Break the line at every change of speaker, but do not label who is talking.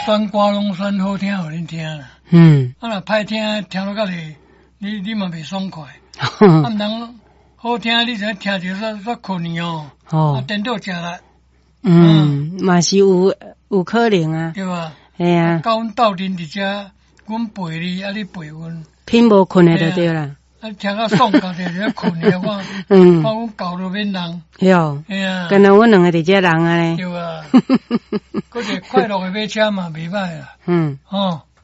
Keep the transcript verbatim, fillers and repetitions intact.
选歌拢选好听，互恁听啦。
嗯，
啊，若歹听，听到到你，你你嘛袂爽快。啊，毋通好听，你才听着煞煞困去哦。
哦
啊，颠倒食力。
嗯，嘛是有有可能啊。
对吧？
系啊，
甲阮斗阵伫遮，阮陪你，啊，你陪阮。
拼无困的就对啦。
啊，听到爽，家己就困去，我
嗯，
我阮搞到免人。
哟，
哎呀，
跟着阮两个伫遮人啊咧。
对啊，嗰个快乐的马车嘛，袂歹啦。
嗯，
哦。